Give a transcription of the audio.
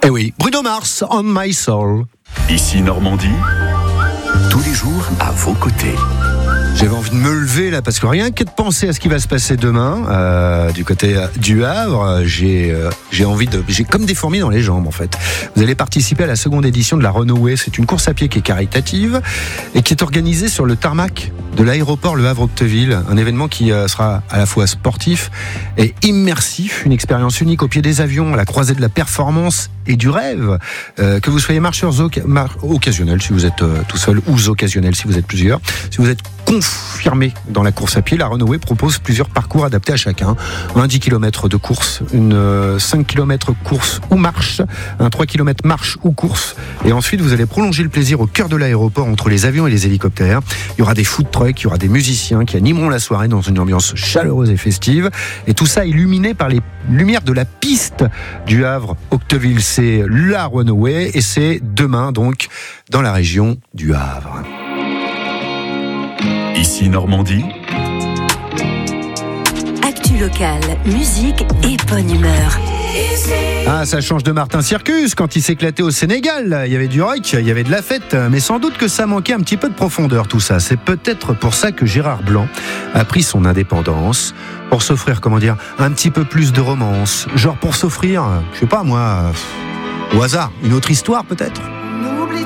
Eh oui, Bruno Mars, On My Soul. Ici Normandie, tous les jours à vos côtés. J'avais envie de me lever là parce que rien que de penser à ce qui va se passer demain du côté du Havre, j'ai comme des fourmis dans les jambes en fait. Vous allez participer à la seconde édition de la Runaway. C'est une course à pied qui est caritative et qui est organisée sur le tarmac de l'aéroport Le Havre-Octeville. Un événement qui sera à la fois sportif et immersif, une expérience unique au pied des avions, à la croisée de la performance et du rêve. Que vous soyez marcheurs occasionnels si vous êtes tout seul ou occasionnels si vous êtes plusieurs. Si vous êtes confirmé dans la course à pied, la Runaway propose plusieurs parcours adaptés à chacun. Un 10 km de course, une 5 km course ou marche, un 3 km marche ou course. Et ensuite, vous allez prolonger le plaisir au cœur de l'aéroport entre les avions et les hélicoptères. Il y aura des food trucks, il y aura des musiciens qui animeront la soirée dans une ambiance chaleureuse et festive. Et tout ça illuminé par les lumières de la piste du Havre Octeville. C'est la Runaway et c'est demain donc dans la région du Havre. Ici Normandie. Actu locale, musique et bonne humeur. Ah, ça change de Martin Circus quand il s'éclatait au Sénégal. Il y avait du rock, il y avait de la fête, mais sans doute que ça manquait un petit peu de profondeur tout ça. C'est peut-être pour ça que Gérard Blanc a pris son indépendance pour s'offrir, un petit peu plus de romance. Genre pour s'offrir, je sais pas moi, au hasard, une autre histoire peut-être.